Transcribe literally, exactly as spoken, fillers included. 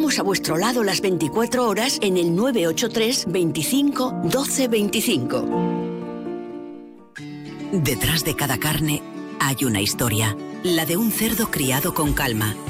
Estamos a vuestro lado las veinticuatro horas en el nueve ocho tres, veinticinco, doce, veinticinco. Detrás de cada carne hay una historia, la de un cerdo criado con calma,